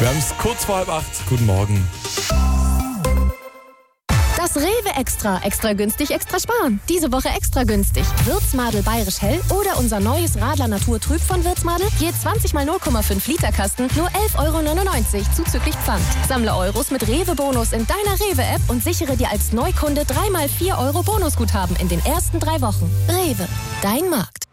Wir haben es kurz vor 7:30. Guten Morgen. Das Rewe Extra günstig, extra sparen. Diese Woche extra günstig. Würzmadel Bayerisch Hell oder unser neues Radler Naturtrüb von Würzmadel. Je 20 mal 0,5 Liter Kasten, nur 11,99 € zuzüglich Pfand. Sammle Euros mit Rewe-Bonus in deiner Rewe-App und sichere dir als Neukunde 3 mal 4 € Bonusguthaben in den ersten 3 Wochen. Rewe, dein Markt.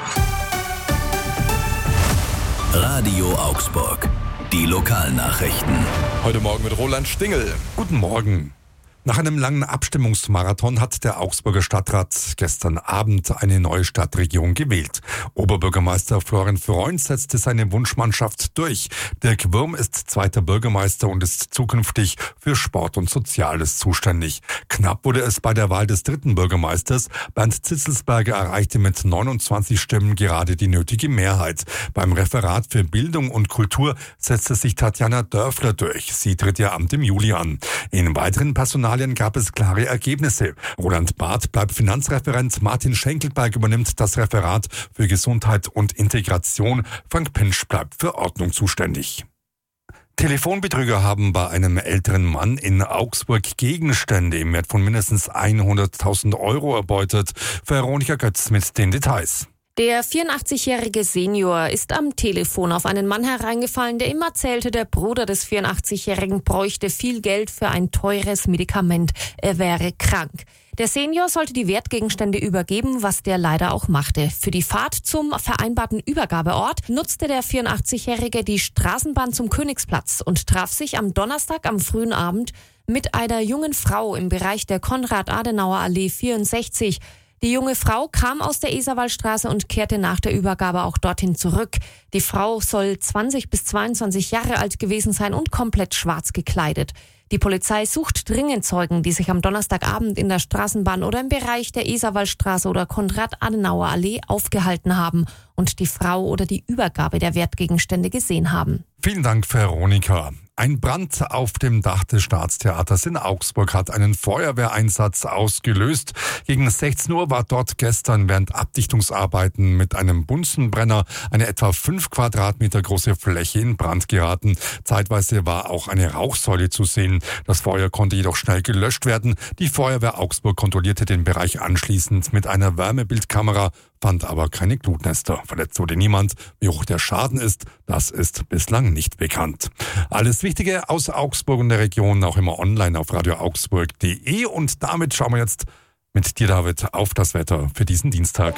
Radio Augsburg. Die Lokalnachrichten. Heute Morgen mit Roland Stingel. Guten Morgen. Nach einem langen Abstimmungsmarathon hat der Augsburger Stadtrat gestern Abend eine neue Stadtregierung gewählt. Oberbürgermeister Florian Freund setzte seine Wunschmannschaft durch. Dirk Würm ist zweiter Bürgermeister und ist zukünftig für Sport und Soziales zuständig. Knapp wurde es bei der Wahl des dritten Bürgermeisters. Bernd Zitzelsberger erreichte mit 29 Stimmen gerade die nötige Mehrheit. Beim Referat für Bildung und Kultur setzte sich Tatjana Dörfler durch. Sie tritt ihr Amt im Juli an. In weiteren Personalien gab es klare Ergebnisse. Roland Barth bleibt Finanzreferent, Martin Schenkelberg übernimmt das Referat für Gesundheit und Integration, Frank Pinsch bleibt für Ordnung zuständig. Telefonbetrüger haben bei einem älteren Mann in Augsburg Gegenstände im Wert von mindestens 100.000 € erbeutet. Veronika Götz mit den Details. Der 84-jährige Senior ist am Telefon auf einen Mann hereingefallen, der ihm erzählte, der Bruder des 84-Jährigen bräuchte viel Geld für ein teures Medikament. Er wäre krank. Der Senior sollte die Wertgegenstände übergeben, was der leider auch machte. Für die Fahrt zum vereinbarten Übergabeort nutzte der 84-Jährige die Straßenbahn zum Königsplatz und traf sich am Donnerstag am frühen Abend mit einer jungen Frau im Bereich der Konrad-Adenauer-Allee 64. Die junge Frau kam aus der Eserwaldstraße und kehrte nach der Übergabe auch dorthin zurück. Die Frau soll 20 bis 22 Jahre alt gewesen sein und komplett schwarz gekleidet. Die Polizei sucht dringend Zeugen, die sich am Donnerstagabend in der Straßenbahn oder im Bereich der Eserwaldstraße oder Konrad-Adenauer-Allee aufgehalten haben und die Frau oder die Übergabe der Wertgegenstände gesehen haben. Vielen Dank, Veronika. Ein Brand auf dem Dach des Staatstheaters in Augsburg hat einen Feuerwehreinsatz ausgelöst. Gegen 16 Uhr war dort gestern während Abdichtungsarbeiten mit einem Bunsenbrenner eine etwa 5 Quadratmeter große Fläche in Brand geraten. Zeitweise war auch eine Rauchsäule zu sehen. Das Feuer konnte jedoch schnell gelöscht werden. Die Feuerwehr Augsburg kontrollierte den Bereich anschließend mit einer Wärmebildkamera, fand aber keine Glutnester. Verletzt wurde niemand. Wie hoch der Schaden ist, das ist bislang nicht bekannt. Alles Wichtige aus Augsburg und der Region auch immer online auf radioaugsburg.de. Und damit schauen wir jetzt mit dir, David, auf das Wetter für diesen Dienstag.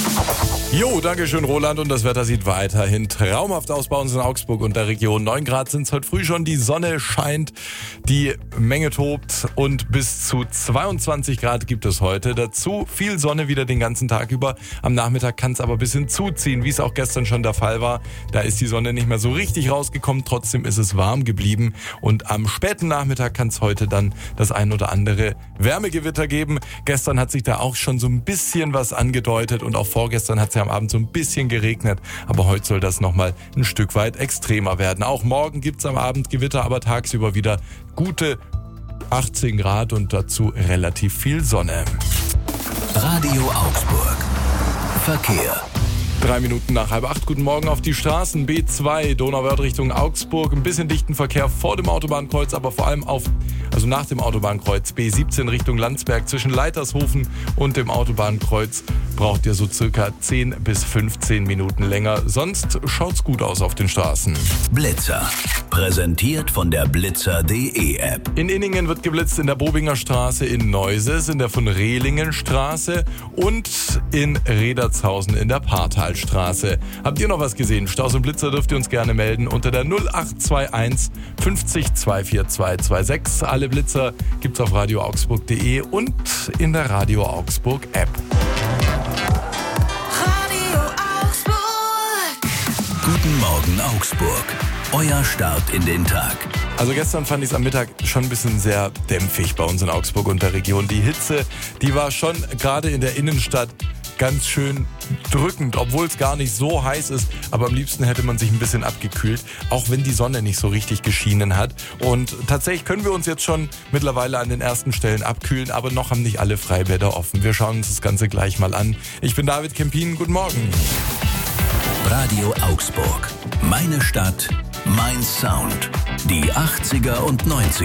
Jo, danke schön, Roland. Und das Wetter sieht weiterhin traumhaft aus bei uns in Augsburg und der Region. 9 Grad sind es heute früh schon. Die Sonne scheint, die Menge tobt und bis zu 22 Grad gibt es heute. Dazu viel Sonne wieder den ganzen Tag über. Am Nachmittag kann es aber ein bisschen zuziehen, wie es auch gestern schon der Fall war. Da ist die Sonne nicht mehr so richtig rausgekommen. Trotzdem ist es warm geblieben. Und am späten Nachmittag kann es heute dann das ein oder andere Wärmegewitter geben. Gestern hat sich da auch schon so ein bisschen was angedeutet und auch vorgestern hat es ja am Abend so ein bisschen geregnet, aber heute soll das nochmal ein Stück weit extremer werden. Auch morgen gibt es am Abend Gewitter, aber tagsüber wieder gute 18 Grad und dazu relativ viel Sonne. Radio Augsburg. Verkehr. 3 Minuten nach 7:30. Guten Morgen auf die Straßen. B2 Donauwörth Richtung Augsburg. Ein bisschen dichten Verkehr vor dem Autobahnkreuz, aber vor allem nach dem Autobahnkreuz. B17 Richtung Landsberg zwischen Leitershofen und dem Autobahnkreuz braucht ihr so circa 10 bis 15 Minuten länger. Sonst schaut's gut aus auf den Straßen. Blitzer. Präsentiert von der Blitzer.de App. In Inningen wird geblitzt in der Bobinger Straße, in Neuses, in der von Rehlingen Straße und in Redertshausen in der Partalstraße. Habt ihr noch was gesehen? Staus und Blitzer dürft ihr uns gerne melden unter der 0821 50 24226. Alle Blitzer gibt's auf radioaugsburg.de und in der Radio Augsburg App. Radio Augsburg. Guten Morgen Augsburg. Euer Start in den Tag. Also gestern fand ich es am Mittag schon ein bisschen sehr dämpfig bei uns in Augsburg und der Region. Die Hitze, die war schon gerade in der Innenstadt ganz schön drückend, obwohl es gar nicht so heiß ist. Aber am liebsten hätte man sich ein bisschen abgekühlt, auch wenn die Sonne nicht so richtig geschienen hat. Und tatsächlich können wir uns jetzt schon mittlerweile an den ersten Stellen abkühlen, aber noch haben nicht alle Freibäder offen. Wir schauen uns das Ganze gleich mal an. Ich bin David Kempin, guten Morgen. Radio Augsburg. Meine Stadt, mein Sound. Die 80er und 90er.